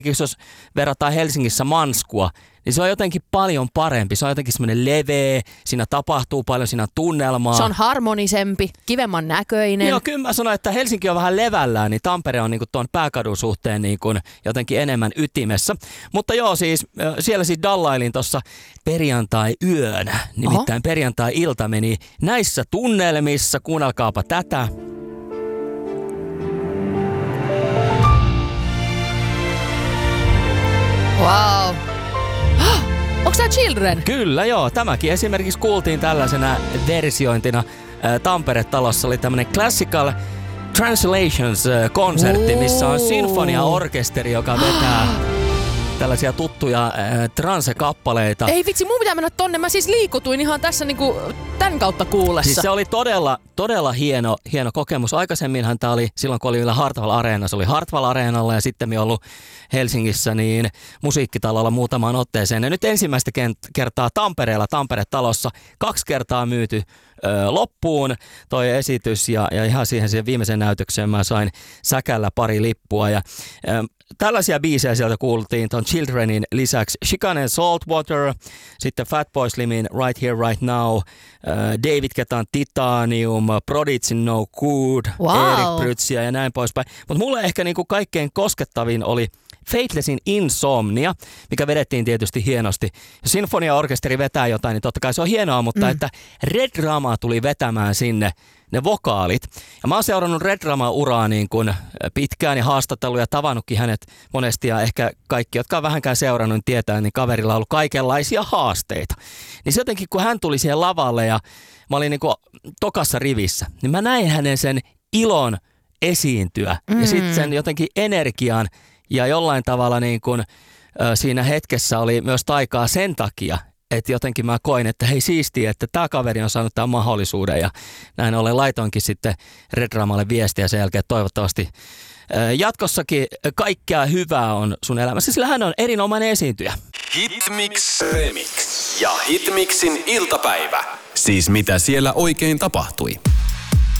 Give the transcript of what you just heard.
jos verrataan Helsingissä Manskua, niin se on jotenkin paljon parempi. Se on jotenkin semmoinen leveä, siinä tapahtuu paljon, siinä on tunnelmaa. Se on harmonisempi, kivemman näköinen. Joo, kyllä mä sanoin, että Helsinki on vähän levällään, niin Tampere on niinku tuon pääkadun suhteen niinku jotenkin enemmän ytimessä. Mutta joo, siis siellä siis dallailin tuossa perjantai-yönä, nimittäin perjantai-ilta meni näissä tunnelmissa. Kuunnelkaapa tätä. Wow. Onko tää Children? Kyllä joo, tämäkin esimerkiksi kuultiin tällaisena versiointina. Tampere-talossa oli tämmönen Classical Translations-konsertti, missä on sinfoniaorkesteri, joka vetää tällaisia tuttuja transe-kappaleita. Ei vitsi, mun pitää mennä tonne. Mä siis liikutuin ihan tässä niinku tän kautta kuulessa. Siis se oli todella hieno kokemus. Aikaisemminhan tää oli, silloin kun oli vielä Hartwall Areena, se oli Hartwall Areenalla ja sitten ollut Helsingissä niin Musiikkitalolla muutamaan otteeseen. Ja nyt ensimmäistä kertaa Tampereella, Tampere-talossa, 2 kertaa myyty loppuun toi esitys ja ihan siihen viimeiseen näytökseen mä sain säkällä pari lippua ja tällaisia biisejä sieltä kuultiin ton Childrenin lisäksi. Chicane and Saltwater, sitten Fatboy Slimin Right Here Right Now, David Guettan Titanium, Prodigy No Good, Erik Prytziä ja näin poispäin. Mutta mulle ehkä niinku kaikkein koskettavin oli Faithlessin Insomnia, mikä vedettiin tietysti hienosti. Jos sinfoniaorkesteri vetää jotain, niin totta kai se on hienoa, mutta että Red Drama tuli vetämään sinne ne vokaalit. Ja mä oon seurannut Red Drama-uraa niin kuin pitkään ja haastatteluja ja tavannutkin hänet monesti. Ja ehkä kaikki, jotka on vähänkään seurannut, niin tietää, niin kaverilla on ollut kaikenlaisia haasteita. Niin se jotenkin, kun hän tuli siihen lavalle ja mä olin niin kuin tokassa rivissä, niin mä näin hänen sen ilon esiintyä ja sitten sen jotenkin energian. Ja jollain tavalla niin kuin, siinä hetkessä oli myös taikaa sen takia, että jotenkin mä koin, että hei siistiä, että tämä kaveri on saanut tämän mahdollisuuden. Ja näin ollen laitoinkin sitten Red Dramalle viestiä sen jälkeen, että toivottavasti jatkossakin kaikkea hyvää on sun elämässä, sillä hän on erinomainen esiintyjä. Hitmix Remix ja Hitmixin iltapäivä. Siis mitä siellä oikein tapahtui?